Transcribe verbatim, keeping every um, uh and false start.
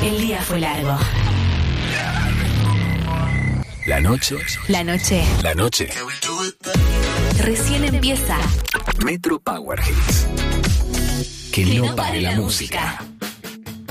El día fue largo. La noche. La noche. La noche. Recién empieza. Metro Power Hits. Que, que no pare la música. música.